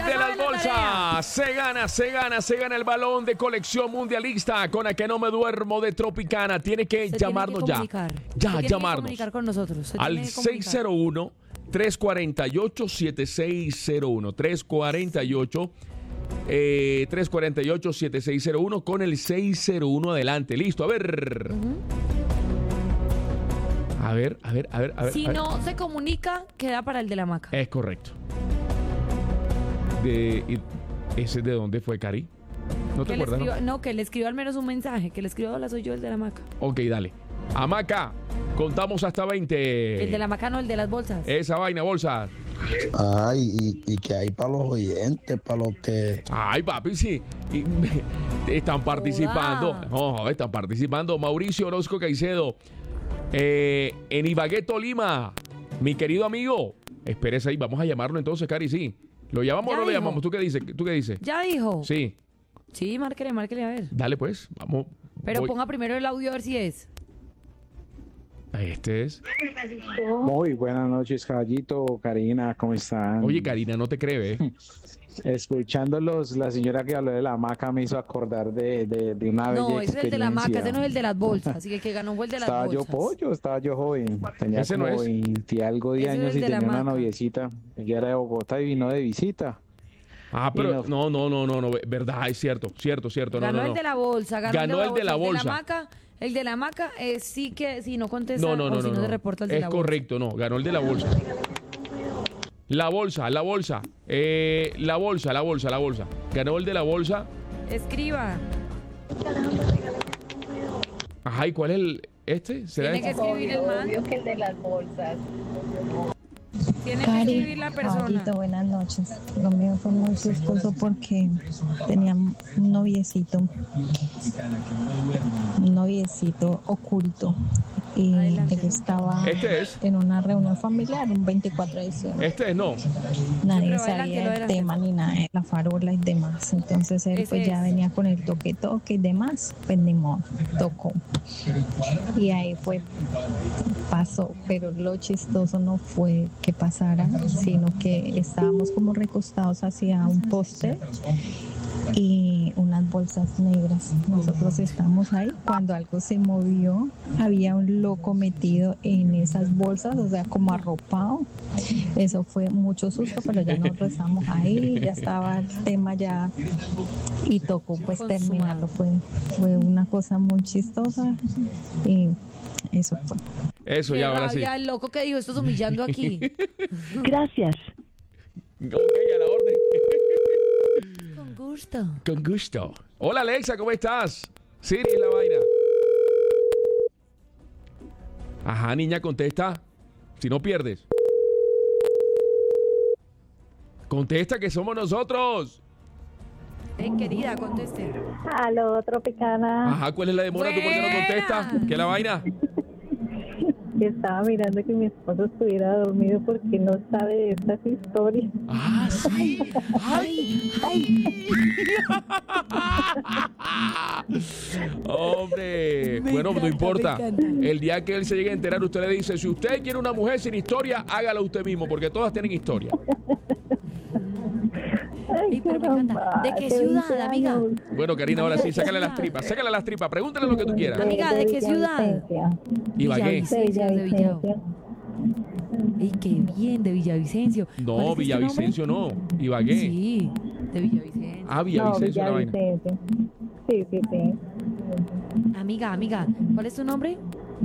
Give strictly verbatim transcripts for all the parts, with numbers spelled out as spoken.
de las bolsas. Se gana, se gana, se gana el balón de colección mundialista con el que no me duermo de Tropicana. Tiene que Se llamarnos tiene que ya. comunicar. Ya, Se tiene llamarnos. que comunicar con nosotros. Se Al tiene que comunicar. seis cero uno, tres cuatro ocho, siete seis cero uno. tres cuatro ocho, eh, tres cuatro ocho, siete seis cero uno con el seis cero uno adelante. Listo, a ver. Ujú. A ver, a ver, a ver, a ver. Si a ver. no se comunica, queda para el de la hamaca. Es correcto. De, y- ¿Ese de dónde fue, Cari? ¿No te Que le acuerdas? escriba- No? no, que le escriba al menos un mensaje. Que le escriba, hola, soy yo el de la hamaca. Ok, dale. Hamaca, contamos hasta veinte. El de la hamaca, no, el de las bolsas. Esa vaina, bolsa. Ay, y, y que hay para los oyentes, para los que... Ay, papi, sí. Y- están participando. No, están participando. Mauricio Orozco Caicedo. Eh, en Ibagué, Tolima. Mi querido amigo. Espérese ahí. Vamos a llamarlo entonces, Cari, sí. ¿Lo llamamos Ya o no lo dijo. llamamos? ¿Tú qué dices? ¿Tú qué dices? ¿Ya dijo? Sí. Sí, márquele, márquele a ver. Dale, pues. Vamos. Pero Voy. ponga primero el audio a ver si es. Este es. Muy buenas noches, caballito, Karina, ¿cómo están? Oye, Karina, no te cree, ¿eh? Escuchándolos, la señora que habló de la hamaca me hizo acordar de, de, de una bella No, ese es el de la hamaca, experiencia. ese no es el de las bolsas. Así que el que ganó fue el de las Estaba yo bolsas. pollo, estaba yo joven, tenía Ese no como es. veinte y algo de Ese es años el y de la tenía una hamaca. noviecita. Ella era de Bogotá y vino de visita. Ah, Y pero no- no, no, no, no, no, verdad, es cierto, cierto, cierto, no, Ganó no, no. el de la bolsa, ganó, Ganó el de la El de bolsa. la hamaca, el de la hamaca eh, sí que si no contesta No, no, no, o si no, no, no. se reporta el de Es la bolsa. correcto, no, ganó el de la bolsa. La bolsa, la bolsa, eh, la bolsa, la bolsa, la bolsa. Ganó el de la bolsa. Escriba. Ajá, ¿y cuál es el este? ¿Será Tiene que este? escribir el man. Obvio que el de las bolsas. Tiene que Cari, escribir la persona. caballito, buenas noches. Lo mío fue muy chistoso porque tenía un noviecito, un noviecito oculto. Y Adelante. él estaba Este es. en una reunión familiar, un veinticuatro de diciembre. Este es, no. Nadie Pero adelante, sabía lo el adelante. tema ni nada de la farola y demás. Entonces él Ese pues ya es. venía con el toque toque y demás. Pues ni modo, tocó. Y ahí fue, pasó. Pero lo chistoso no fue que pasara, sino que estábamos como recostados hacia un poste y unas bolsas negras. Nosotros estamos ahí. Cuando algo se movió, había un loco metido en esas bolsas, o sea, como arropado. Eso fue mucho susto, pero ya nos rezamos ahí, ya estaba el tema ya y tocó pues Consumado. terminarlo. Fue, fue una cosa muy chistosa y eso fue. Eso, Qué ya, ahora sí. rabia, el loco que dijo, esto es humillando aquí. Gracias. Ok, a la orden. Con gusto. Con gusto. Hola, Alexa, ¿cómo estás? Siri, la vaina. Ajá, niña, contesta. Si no pierdes. Contesta que somos nosotros. Eh, querida, conteste. Aló, Tropicana. Ajá, ¿cuál es la demora? ¿Tú por qué no Buena. contestas? ¿Qué es la vaina? Estaba mirando que mi esposo estuviera dormido porque no sabe de estas historias. Ah, sí. Ay, ay. Hombre. Me Bueno, no encanta, importa. me encanta. El día que él se llegue a enterar, usted le dice, si usted quiere una mujer sin historia, hágala usted mismo, porque todas tienen historia. Ey, pero me encanta. ¿De qué ciudad, amiga? Bueno, Karina, ahora sí, sácale las tripas, sácale las tripas, pregúntale lo que tú quieras. Amiga, ¿de qué ciudad? Ibagué. Villavicencio, de Villavo. Ey, qué bien, de Villavicencio. ¿Cuál No, es este Villavicencio no, nombre? Ibagué. Sí, de Villavicencio. Ah, No, Villavicencio, la vaina. Villavicencio. Sí, sí, sí. Amiga, amiga, ¿cuál es tu nombre?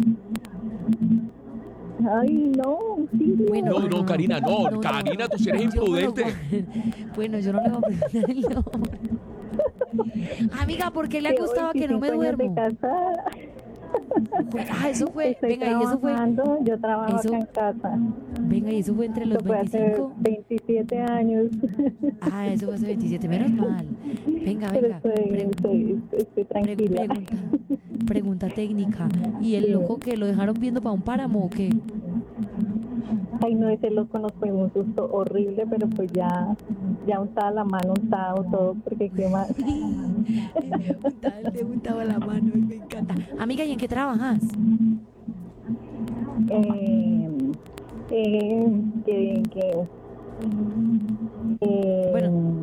Ay, no, sí. Bueno, No, no, Karina, no, Karina, tú sí eres Yo me lo imprudente. voy- Bueno, yo no le voy a preguntar el nombre. Amiga, ¿por qué le ha Llevo gustado que no me veinticinco años duermo? de casada. Ah, eso fue, Estoy venga, y eso fue, trabajando, yo trabajo eso- acá en casa. venga, y eso fue entre los Eso fue hace veinticinco. veintisiete años. Ah, eso fue hace veintisiete, menos mal. Venga, Pero venga. estoy, pre- estoy, estoy pre- tranquila. pregunta, pregunta técnica. ¿Y el loco que lo dejaron viendo para un páramo o qué? Ay, no, ese loco nos fue un susto horrible, pero pues ya, ya untaba la mano, untado todo, porque qué más. Le untaba la mano, me encanta. Amiga, ¿y en qué trabajas? Eh, eh, que, que, eh, Bueno,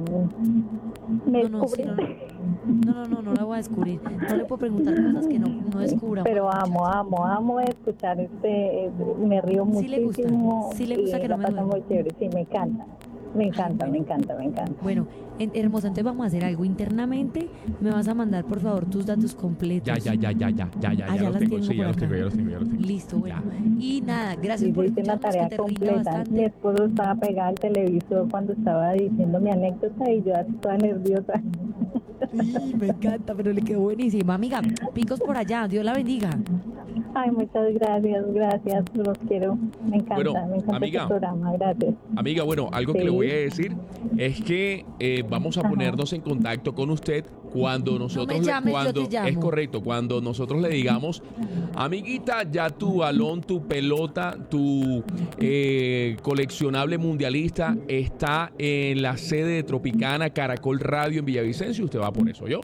¿Me No, no, sí, no, no. No, no, no, no la voy a descubrir. No le puedo preguntar cosas que no, no descubra. Pero amo, amo, amo escuchar este, eh, me río Sí le gusta, muchísimo. sí le gusta y que la no me pasa duerma. muy chévere, sí, me encanta. Me encanta, me encanta, me encanta. Bueno, en- hermosa, entonces vamos a hacer algo. Internamente me vas a mandar, por favor, tus datos completos. Ya, ya, ya, ya, ya, ya, ya, Ah, ya los las tengo, sí, por ya los acá. tengo, ya los tengo, ya los tengo. Listo, bueno. Ya. Y nada, gracias Sí, por hice una escucharnos, tarea que te rinda completa. Mi bastante. esposo estaba pegado al televisor cuando estaba diciendo mi anécdota y yo así toda nerviosa. Sí, me encanta, pero le quedó buenísima. Amiga, picos por allá, Dios la bendiga. Ay, muchas gracias, gracias, los quiero. Me encanta, Bueno, me encanta amiga. este programa, gracias. Amiga, bueno, algo que Sí. le voy a decir es que eh, vamos a Ajá. ponernos en contacto con usted cuando nosotros le- llames, yo cuando te llamo. es correcto, cuando nosotros le digamos, amiguita, ya tu balón, tu pelota, tu eh, coleccionable mundialista está en la sede de Tropicana Caracol Radio en Villavicencio. Usted va por eso, ¿yo?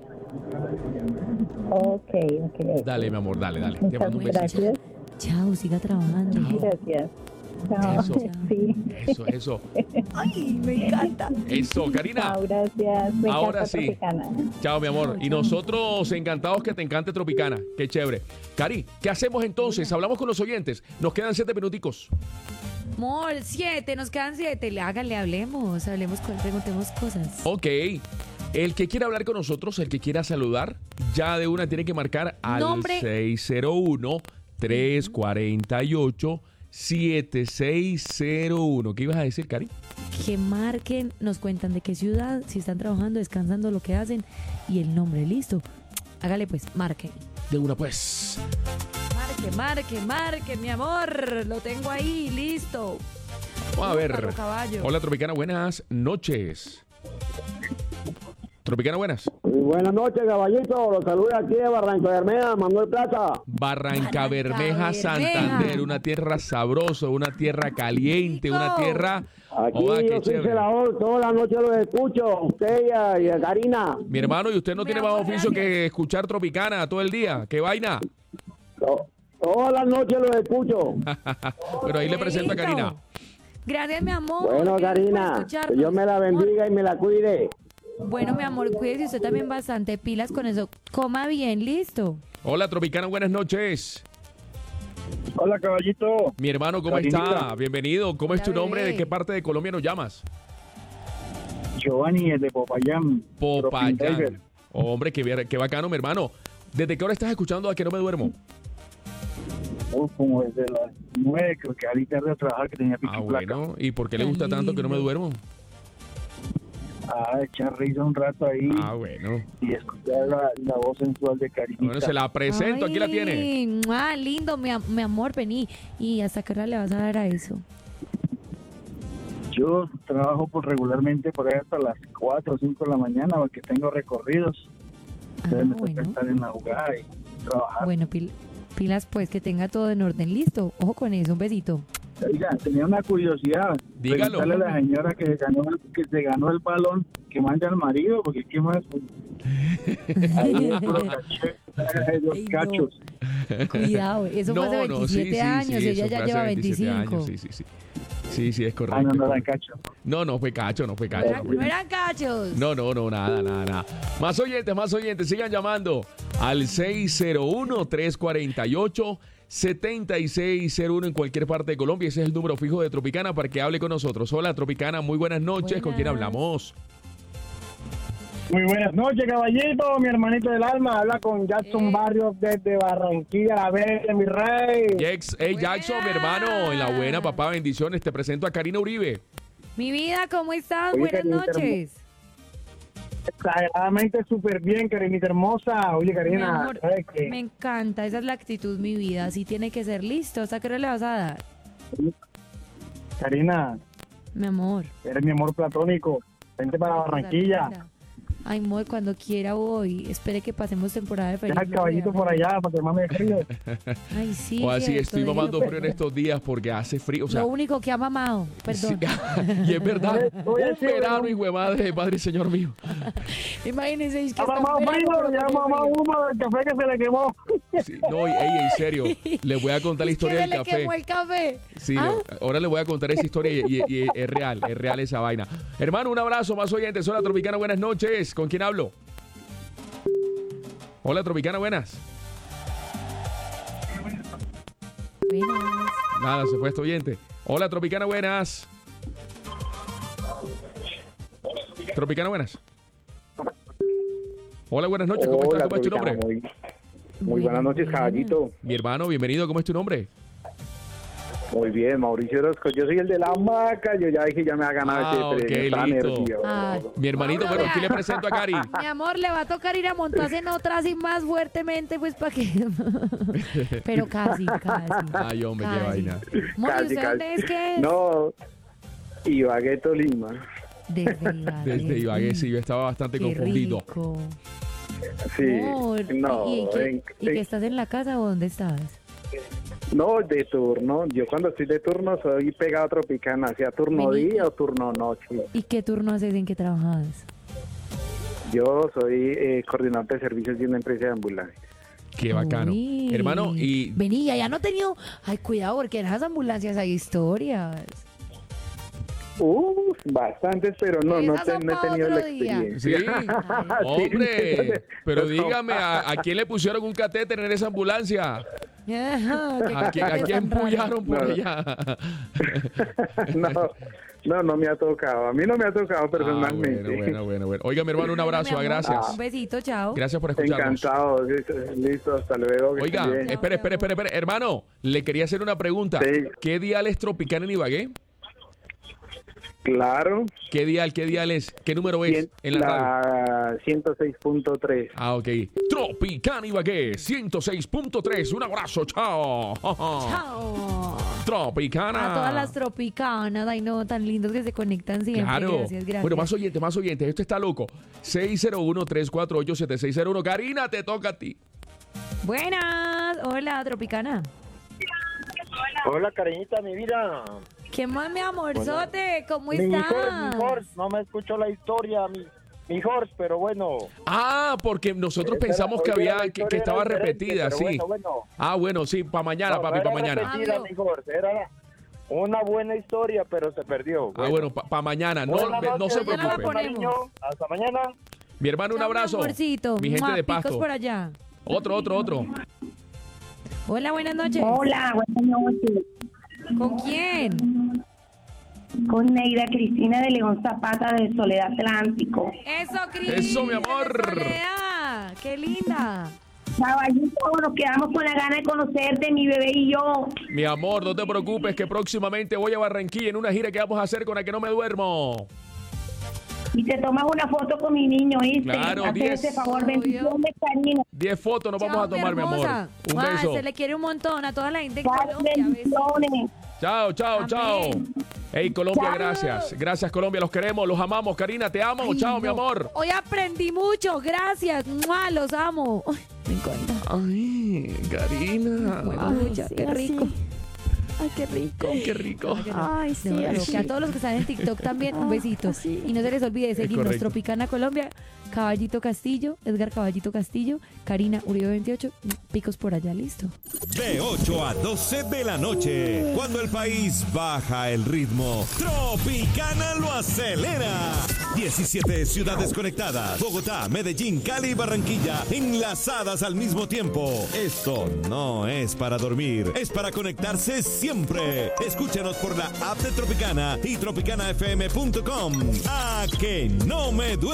Ok, ok. Dale, mi amor, dale, dale. Te Muchas mando un besito. gracias, Chao, siga trabajando. gracias. Chao. Eso. Sí. Eso, eso, Ay, me encanta. eso, Karina. Chao, gracias. Me Ahora encanta sí. Tropicana. Chao, mi amor. Chao, Y chao. nosotros encantados que te encante Tropicana. Qué chévere. Cari, ¿qué hacemos entonces? Hablamos con los oyentes. Nos quedan siete minuticos. Amor, siete, nos quedan siete. Le- Háganle, hablemos, hablemos, con- preguntemos cosas. Ok. El que quiera hablar con nosotros, el que quiera saludar, ya de una tiene que marcar al Nombre. seis cero uno, tres cuatro ocho, siete seis cero uno. ¿Qué ibas a decir, Cari? Que marquen, nos cuentan de qué ciudad, si están trabajando, descansando, lo que hacen y el nombre, listo. Hágale pues, marquen. De una, pues. Marque, marque, marque, mi amor. Lo tengo ahí, listo. Vamos a ver. Búscalo, caballo. Hola, Tropicana, buenas noches. Tropicana, buenas. Buenas noches, caballito. Los saluda aquí de Barranca Bermeja, Manuel Plata. Barranca Barranca Bermeja, Bermeja. Santander, una tierra sabrosa, una tierra caliente, Rico. una tierra... Aquí Joda, qué yo soy chévere. celador, toda la noche los escucho. a Usted y a, y a Karina. Mi hermano, ¿y usted no Mi tiene más amor, oficio gracias. que escuchar Tropicana todo el día? ¿Qué vaina? To- Todas las noches los escucho. Pero ahí le presento a Listo. Karina. Gracias, mi amor. Bueno, Gracias por Karina, que escucharnos. Dios me la bendiga y me la cuide. Bueno, mi amor, cuídese usted también bastante pilas con eso. Coma bien, listo. Hola, Tropicana, buenas noches. Hola, caballito. Mi hermano, ¿cómo Karinita. está? Bienvenido. ¿Cómo es Hola, tu nombre? bebé. ¿De qué parte de Colombia nos llamas? Giovanni, el de Popayán. Popayán. Hombre, qué, bien- qué bacano, mi hermano. ¿Desde qué hora estás escuchando a que no me duermo? Oh, como desde las nueve, creo que ahorita tarde a trabajar que tenía pico Ah, y placa. bueno. ¿Y por qué le Tan gusta tanto que no me lindo. duermo? Ah, echar risa un rato ahí Ah, bueno. y escuchar la, la voz sensual de Karinita. Bueno, se la presento. Aquí la tiene. Ah, lindo, mi, am- mi amor, vení. ¿Y hasta qué hora le vas a dar a eso? Yo trabajo por regularmente por ahí hasta las cuatro o cinco de la mañana porque tengo recorridos. Ah, Entonces me toca bueno. estar en la jugada y trabajar. Bueno, pil- pilas pues, que tenga todo en orden. Listo. Ojo con eso, un besito. Oiga, tenía una curiosidad. Dígalo. Preguntarle a la señora que ganó el, que se ganó el balón que manda al marido, porque ¿qué más? Ahí es puro caché, eh, los Ay, no. cachos. Cuidado, eso fue hace veintisiete años y ella eso ya fue lleva hace veintisiete veinticinco. años, sí, sí, sí. Sí, sí, es correcto. Ah, no, es no eran correcto. cachos. No, no fue cacho, no fue No cacho. eran, no fue no eran cachos. No, no, no, nada, nada, nada. Más oyentes, más oyentes, sigan llamando al seis cero uno, tres cuatro ocho, siete seis cero uno en cualquier parte de Colombia. Ese es el número fijo de Tropicana para que hable con nosotros. Hola, Tropicana, muy buenas noches. ¿Con quién Buenas. hablamos? Muy buenas noches, caballito, mi hermanito del alma. Habla con Jackson Eh. Barrios desde Barranquilla, la Bella, mi rey. Jax, hey, Jackson, mi hermano, en la buena, papá, bendiciones. Te presento a Karina Uribe. Mi vida, ¿cómo estás? Oye, Buenas Karinita, noches. Exageradamente súper bien, Karinita hermosa. Oye, Mi Karina, amor, ¿sabes qué? me encanta, esa es la actitud, mi vida. Así tiene que ser. Listo, ¿hasta qué hora le vas a dar? Karina, Mi amor. eres mi amor platónico. Vente para Barranquilla. Ay, amor, cuando quiera voy. Espere que pasemos temporada de feliz. Deja el caballito por allá para que más me frío. Ay, sí. O así, cierto, estoy déjelo, mamando pues. frío en estos días porque hace frío. O sea, Lo único que ha mamado, perdón. sí, y es verdad. Oye, Un sí, verano, bueno. hijo de madre, padre, señor mío. Imagínense, es que Ha está mamado feo, frío, pero ya ha tiene mamado frío. humo del café que se le quemó. Sí, no, ey, en serio, les voy a contar la historia ¿Que del se le café. quemó el café? Sí, ¿Ah? le- ahora les voy a contar esa historia y, y- y es real, es real esa vaina. Hermano, un abrazo, más oyentes. Hola, Tropicana, buenas noches. ¿Con quién hablo? Hola, Tropicana, buenas. Buenas. Nada, se fue este oyente. Hola, Tropicana, buenas. Tropicana, buenas. Hola, buenas noches. ¿Cómo estás? Hola, ¿Cómo es tu Tropicana, nombre? Muy, muy buenas noches, caballito. Mi hermano, bienvenido. ¿Cómo es tu nombre? Muy bien, Mauricio Orozco. Yo soy el de la hamaca. Yo ya dije, ya me ha ganado Ah, ese ok, premio. Está listo. nervioso. Ah. Mi hermanito, bueno, aquí le presento a Cari. Mi amor, le va a tocar ir a montarse en otra así más fuertemente, pues, para que... Pero casi, casi. Ay, hombre, qué Casi. vaina. Mori, Casi, ¿usted casi. dónde es que es? No, Ibagué, Tolima. Desde Ibagué. Desde Ibagué, sí, yo estaba bastante Qué confundido. rico. Sí. Amor, No, ¿y, y qué- en- y en- que estás en la casa o dónde estás? no, de turno. Yo cuando estoy de turno soy pegado a Tropicana, sea turno Vení. día o turno noche. ¿Y qué turno haces? ¿En qué trabajas? Yo soy eh, coordinador de servicios de una empresa de ambulancia. Qué bacano. Uy. Hermano, y Vení, ya no he tenido... Ay, cuidado, porque en esas ambulancias hay historias. Uh, bastantes, pero no, no, Esas te- son no he pa' tenido la otro día. experiencia. sí, Ay, hombre, pero No. dígame, ¿a, a quién le pusieron un catéter en esa ambulancia? ajá, qué ¿A quién, a cosa quién tan rara. pullaron por No. allá? No, no, no me ha tocado. A mí no me ha tocado Ah, personalmente. bueno, bueno, bueno, bueno. Oiga, mi hermano, un Bueno, abrazo, mi amor, gracias. Un besito, chao. Gracias por escucharnos. Encantado. Listo, hasta luego. que Oiga, esté bien. espere, espere, espere, espere. Hermano, le quería hacer una pregunta. Sí. ¿Qué dial es Tropicana en Ibagué? Claro. ¿Qué dial, qué dial es? ¿Qué número es Cien- en la radio? la ciento seis punto tres. Ah, ok. Tropicana Ibagué, ciento seis punto tres. Un abrazo, chao. Chao. Tropicana. A todas las tropicanas, ay no, tan lindos que se conectan siempre. Claro. Gracias, gracias. Bueno, más oyentes, más oyentes. Esto está loco. seis cero uno, tres cuatro ocho, siete seis cero uno. Karina, te toca a ti. Buenas. Hola, tropicana. Hola, cariñita, mi vida. ¿Qué más, mi amorzote? ¿Cómo Mi Jorge, estás? mi Jorge, no me escuchó la historia, mi, mi Jorge, pero bueno. Ah, porque nosotros Esa pensamos era- que hoy era había la que, historia que estaba era diferente, repetida, pero sí. bueno, bueno. Ah, bueno, sí, para mañana, No, papi, no para era mañana. repetida, Hablo. mi Jorge, era una buena historia, pero se perdió. Ah, bueno, para mañana. No, Buenas no noches, se mañana la preocupe. ponemos. cariño. Hasta mañana. Mi hermano, un Chao, mi abrazo. amorcito. Mi gente Mua, de picos Pasto. por allá. Otro, otro, otro. Hola, buenas noches. Hola, buenas noches. ¿Con quién? Con Neida Cristina de León Zapata de Soledad Atlántico. Eso, Cris. Eso, mi amor. Soledad. Qué linda. Caballito, nos quedamos con la gana de conocerte, mi bebé y yo. Mi amor, no te preocupes que próximamente voy a Barranquilla en una gira que vamos a hacer con la que no me duermo. Y te tomas una foto con mi niño, ¿viste? Claro, Hazte diez. ese favor, bendiciones, cariño. Diez fotos nos vamos Chao, a tomar, mi amor. hermosa. Un Mua, beso. Se le quiere un montón a toda la gente de Dale, Colombia. Besos. bendiciones. Chao, chao, Amén. chao. Hey, Colombia, Chao. gracias. Gracias, Colombia. Los queremos, los amamos. Karina, te amo. Ay, chao, mi no. amor. Hoy aprendí mucho. Gracias. Mua, los amo. Ay, me encanta. Ay, Karina. Ay, qué rico. Ay, qué rico. Qué rico. Ay, sí, No, pero así. que a todos los que están en TikTok también, un besito. así. Y no se les olvide seguirnos, correcto. Tropicana Colombia, Caballito Castillo, Edgar Caballito Castillo, Karina Uribe veintiocho, picos por allá, listo. De ocho a doce de la noche, cuando el país baja el ritmo, Tropicana lo acelera. diecisiete ciudades conectadas, Bogotá, Medellín, Cali y Barranquilla, enlazadas al mismo tiempo. Esto no es para dormir, es para conectarse siempre. Escúchanos por la app de Tropicana y tropicana f m punto com. A que no me duele.